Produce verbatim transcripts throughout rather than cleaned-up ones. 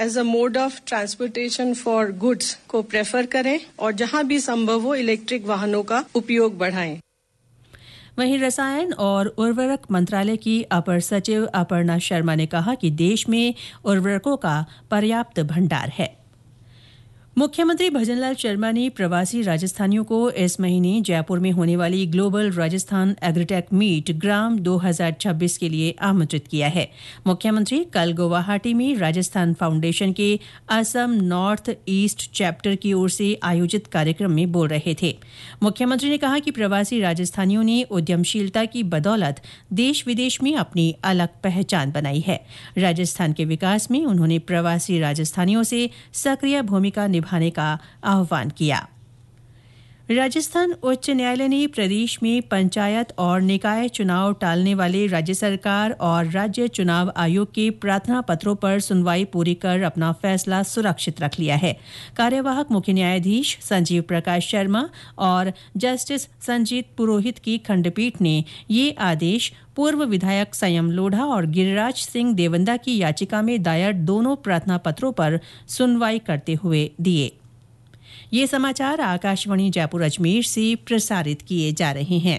As a mode of transportation for goods को prefer करें और जहां भी संभव हो इलेक्ट्रिक वाहनों का उपयोग बढ़ाएं। वहीं रसायन और उर्वरक मंत्रालय की अपर सचिव अपर्णा शर्मा ने कहा कि देश में उर्वरकों का पर्याप्त भंडार है। मुख्यमंत्री भजनलाल शर्मा ने प्रवासी राजस्थानियों को इस महीने जयपुर में होने वाली ग्लोबल राजस्थान एग्रीटेक मीट ग्राम दो हज़ार छब्बीस के लिए आमंत्रित किया है। मुख्यमंत्री कल गुवाहाटी में राजस्थान फाउंडेशन के असम नॉर्थ ईस्ट चैप्टर की ओर से आयोजित कार्यक्रम में बोल रहे थे। मुख्यमंत्री ने कहा कि प्रवासी राजस्थानियों ने उद्यमशीलता की बदौलत देश विदेश में अपनी अलग पहचान बनाई है। राजस्थान के विकास में उन्होंने प्रवासी राजस्थानियों से सक्रिय भूमिका निभाने का आह्वान किया। राजस्थान उच्च न्यायालय ने प्रदेश में पंचायत और निकाय चुनाव टालने वाले राज्य सरकार और राज्य चुनाव आयोग के प्रार्थना पत्रों पर सुनवाई पूरी कर अपना फैसला सुरक्षित रख लिया है। कार्यवाहक मुख्य न्यायाधीश संजीव प्रकाश शर्मा और जस्टिस संजीत पुरोहित की खंडपीठ ने ये आदेश पूर्व विधायक संयम लोढ़ा और गिरिराज सिंह देवंदा की याचिका में दायर दोनों प्रार्थना पत्रों पर सुनवाई करते हुए दिए। ये समाचार आकाशवाणी जयपुर अजमेर से प्रसारित किए जा रहे हैं।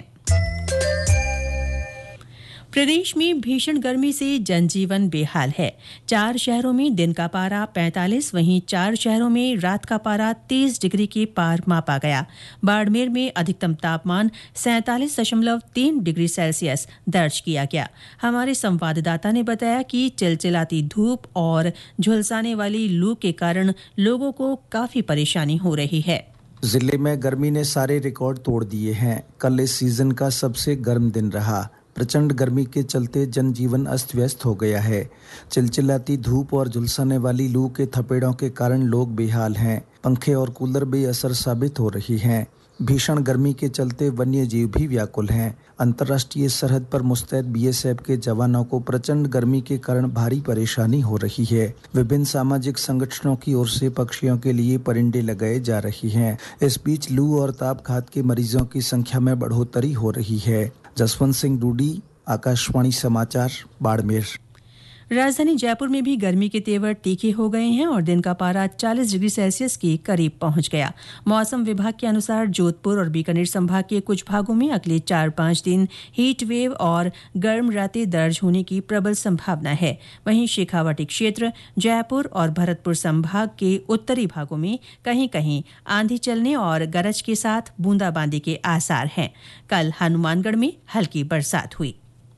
प्रदेश में भीषण गर्मी से जनजीवन बेहाल है। चार शहरों में दिन का पारा पैंतालीस, वहीं चार शहरों में रात का पारा तीस डिग्री के पार मापा गया। बाड़मेर में अधिकतम तापमान सैंतालीस दशमलव तीन डिग्री सेल्सियस दर्ज किया गया। हमारे संवाददाता ने बताया कि चिलचिलाती धूप और झुलसाने वाली लू के कारण लोगों को काफी परेशानी हो रही है। जिले में गर्मी ने सारे रिकॉर्ड तोड़ दिए हैं। कल इस सीजन का सबसे गर्म दिन रहा। प्रचंड गर्मी के चलते जनजीवन अस्त व्यस्त हो गया है। चिलचिलाती धूप और झुलसाने वाली लू के थपेड़ों के कारण लोग बेहाल हैं। पंखे और कूलर बेअसर साबित हो रही हैं। भीषण गर्मी के चलते वन्य जीव भी व्याकुल हैं। अंतर्राष्ट्रीय सरहद पर मुस्तैद बीएसएफ के जवानों को प्रचंड गर्मी के कारण भारी परेशानी हो रही है। विभिन्न सामाजिक संगठनों की ओर से पक्षियों के लिए परिंदे लगाए जा रही हैं। इस बीच लू और ताप के मरीजों की संख्या में बढ़ोतरी हो रही है। जसवंत सिंह डूडी, आकाशवाणी समाचार, बाड़मेर। राजधानी जयपुर में भी गर्मी के तेवर तीखे हो गए हैं और दिन का पारा चालीस डिग्री सेल्सियस के करीब पहुंच गया। मौसम विभाग के अनुसार जोधपुर और बीकानेर संभाग के कुछ भागों में अगले चार पांच दिन हीट वेव और गर्म रातें दर्ज होने की प्रबल संभावना है। वहीं शेखावाटी क्षेत्र, जयपुर और भरतपुर संभाग के उत्तरी भागों में कहीं कहीं आंधी चलने और गरज के साथ बूंदाबांदी के आसार हैं। कल हनुमानगढ़ में हल्की बरसात हुई।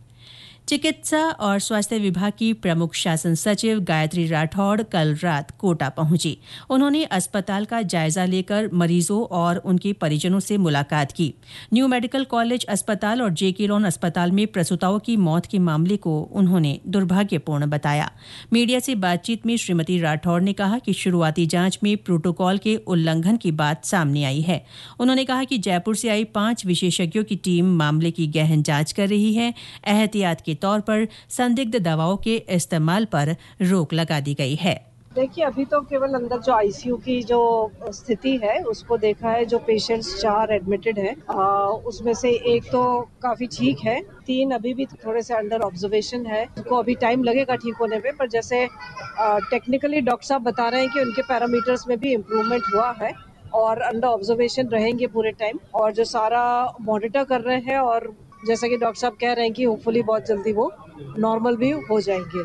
चिकित्सा और स्वास्थ्य विभाग की प्रमुख शासन सचिव गायत्री राठौड़ कल रात कोटा पहुंची। उन्होंने अस्पताल का जायजा लेकर मरीजों और उनके परिजनों से मुलाकात की। न्यू मेडिकल कॉलेज अस्पताल और जेके लोन अस्पताल में प्रसूताओं की मौत के मामले को उन्होंने दुर्भाग्यपूर्ण बताया। मीडिया से बातचीत में श्रीमती राठौड़ ने कहा कि शुरुआती जांच में प्रोटोकॉल के उल्लंघन की बात सामने आई है। उन्होंने कहा कि जयपुर से आई पांच विशेषज्ञों की टीम मामले की गहन जांच कर रही है। एहतियात के तौर पर संदिग्ध दवाओं के इस्तेमाल पर रोक लगा दी गई है। देखिए, अभी तो केवल अंदर जो आईसीयू की जो स्थिति है उसको देखा है। जो पेशेंट्स चार एडमिटेड हैं उसमें से एक तो काफी ठीक है, तीन अभी भी थोड़े से अंडर ऑब्जर्वेशन है। उनको अभी टाइम लगेगा ठीक होने में, पर जैसे टेक्निकली डॉक्टर साहब बता रहे हैं कि उनके पैरामीटर्स में भी इम्प्रूवमेंट हुआ है और अंडर ऑब्जर्वेशन रहेंगे पूरे टाइम। और जो सारा मॉनिटर कर रहे हैं और जैसा कि डॉक्टर साहब कह रहे हैं कि होपफुली बहुत जल्दी वो नॉर्मल भी हो जाएंगे।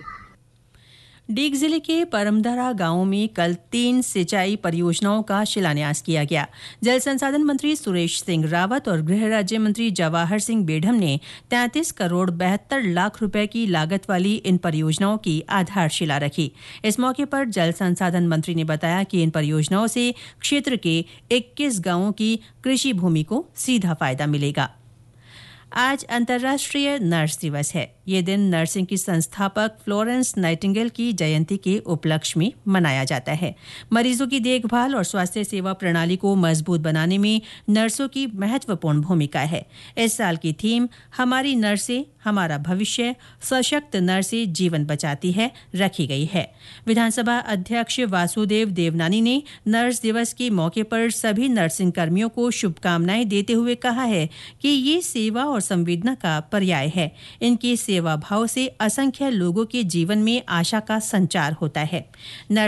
डीग जिले के परमदरा गांव में कल तीन सिंचाई परियोजनाओं का शिलान्यास किया गया। जल संसाधन मंत्री सुरेश सिंह रावत और गृह राज्य मंत्री जवाहर सिंह बेढम ने तैंतीस करोड़ बहत्तर लाख रुपए की लागत वाली इन परियोजनाओं की आधारशिला रखी। इस मौके पर जल संसाधन मंत्री ने बताया कि इन परियोजनाओं से क्षेत्र के इक्कीस गांवों की कृषि भूमि को सीधा फायदा मिलेगा। आज अंतर्राष्ट्रीय नर्स दिवस है। ये दिन नर्सिंग की संस्थापक फ्लोरेंस नाइटिंगेल की जयंती के उपलक्ष्य में मनाया जाता है। मरीजों की देखभाल और स्वास्थ्य सेवा प्रणाली को मजबूत बनाने में नर्सों की महत्वपूर्ण भूमिका है। इस साल की थीम हमारी नर्सें हमारा भविष्य, सशक्त नर्सें जीवन बचाती है रखी गई है। विधानसभा अध्यक्ष वासुदेव देवनानी ने नर्स दिवस के मौके पर सभी नर्सिंग कर्मियों को शुभकामनाएं देते हुए कहा है कि ये सेवा और संवेदना का पर्याय है। इनके सेवा भाव से असंख्य लोगों के जीवन में आशा का संचार होता है।